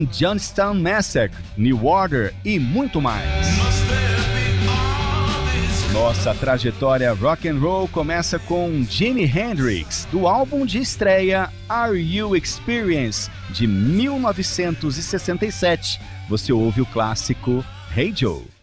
Johnstown Massacre, New Order e muito mais. Nossa trajetória rock and roll começa com Jimi Hendrix, do álbum de estreia Are You Experience, de 1967. Você ouve o clássico Hey Joe.